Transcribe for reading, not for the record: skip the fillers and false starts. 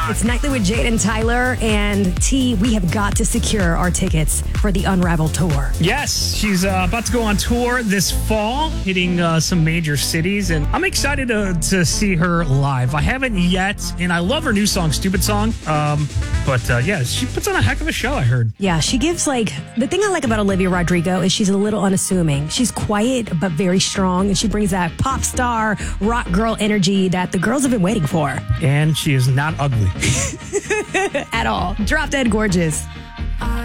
It's Nightly with Jade and Tyler. And T, we have got to secure our tickets for the Unravel tour. Yes, she's about to go on tour this fall, hitting some major cities. And I'm excited to see her live. I haven't yet, and I love her new song, Stupid Song. But yeah, she puts on a heck of a show, I heard. Yeah, she gives the thing I like about Olivia Rodrigo is she's a little unassuming. She's quiet, but very strong. And she brings that pop star, rock girl energy that the girls have been waiting for. And she is not ugly. At all. Drop dead gorgeous.